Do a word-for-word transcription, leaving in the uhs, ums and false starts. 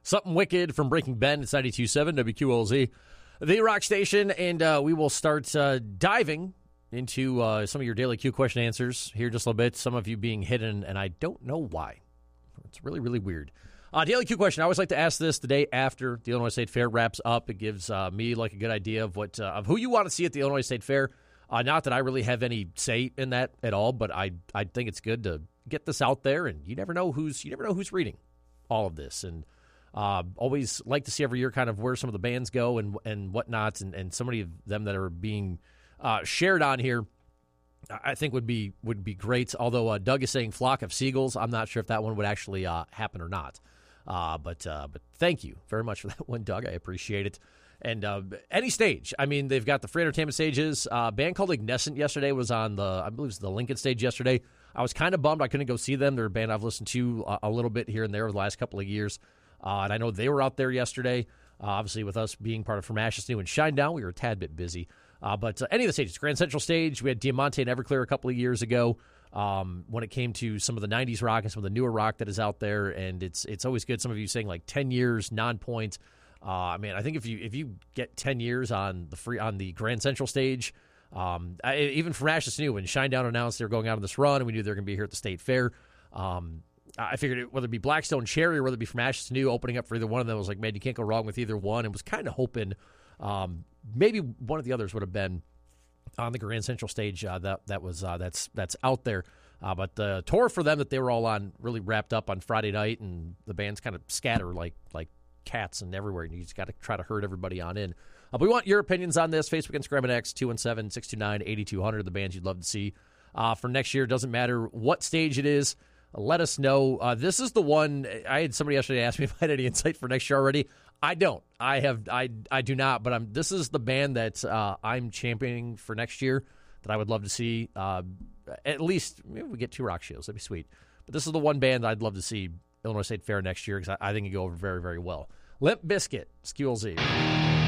Something Wicked from Breaking Ben. It's ninety-two point seven W Q L Z, the rock station, and uh, we will start uh, diving into uh, some of your daily Q question answers here just a little bit. Some of you being hidden, and I don't know why. It's really, really weird. Uh, daily Q question. I always like to ask this the day after the Illinois State Fair wraps up. It gives uh, me like a good idea of what uh, of who you want to see at the Illinois State Fair. Uh, not that I really have any say in that at all, but I I think it's good to get this out there, and you never know who's you never know who's reading all of this, and uh, always like to see every year kind of where some of the bands go and and whatnot, and, and so many of them that are being uh, shared on here, I think would be would be great. Although uh, Doug is saying Flock of Seagulls, I'm not sure if that one would actually uh, happen or not. Uh, but uh, but thank you very much for that one, Doug. I appreciate it. And uh, any stage. I mean, they've got the free entertainment stages. Uh, a band called Ignescent yesterday was on the, I believe it was the Lincoln stage yesterday. I was kind of bummed I couldn't go see them. They're a band I've listened to a, a little bit here and there over the last couple of years. Uh, and I know they were out there yesterday. Uh, obviously, with us being part of From Ashes to New and Shinedown, we were a tad bit busy. Uh, but uh, any of the stages, Grand Central Stage, we had Diamante and Everclear a couple of years ago. Um, when it came to some of the nineties rock and some of the newer rock that is out there, and it's it's always good. Some of you saying like ten years, non-point. Uh, I mean, I think if you if you get ten years on the free on the Grand Central Stage, um, I, even From Ashes to New, when Shinedown announced they were going out on this run, and we knew they were going to be here at the State Fair. Um, I figured it, whether it be Blackstone Cherry or whether it be From Ashes to New, opening up for either one of them, was like, man, you can't go wrong with either one. And was kind of hoping um, maybe one of the others would have been on the Grand Central Stage. Uh, that that was uh, that's that's out there. Uh, but the tour for them that they were all on really wrapped up on Friday night, and the bands kind of scatter like like cats and everywhere, and you just got to try to herd everybody on in. Uh, but we want your opinions on this. Facebook, Instagram, and X, two one seven, six two nine, eight two zero zero, the bands you'd love to see uh, for next year. Doesn't matter what stage it is. Let us know. Uh, this is the one. I had somebody yesterday ask me if I had any insight for next year already. I don't. I have. I I do not. But I'm. This is the band that uh, I'm championing for next year that I would love to see. Uh, at least maybe we get two rock shows. That'd be sweet. But this is the one band I'd love to see Illinois State Fair next year because I, I think it go over very, very well. Limp Bizkit, S Q L Z.